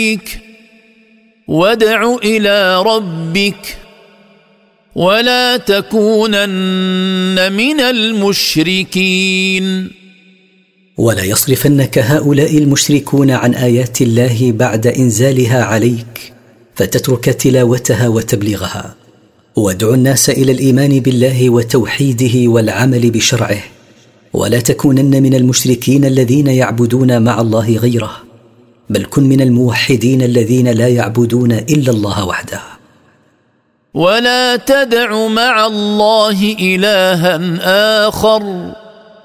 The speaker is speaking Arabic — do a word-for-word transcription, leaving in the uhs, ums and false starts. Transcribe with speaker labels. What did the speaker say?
Speaker 1: وادع إلى ربك ولا تكونن من المشركين.
Speaker 2: ولا يصرفنك هؤلاء المشركون عن آيات الله بعد إنزالها عليك فتترك تلاوتها وتبليغها. وادع الناس إلى الإيمان بالله وتوحيده والعمل بشرعه، ولا تكونن من المشركين الذين يعبدون مع الله غيره، بل كن من الموحدين الذين لا يعبدون إلا الله وحده.
Speaker 1: ولا تدع مع الله إلها آخر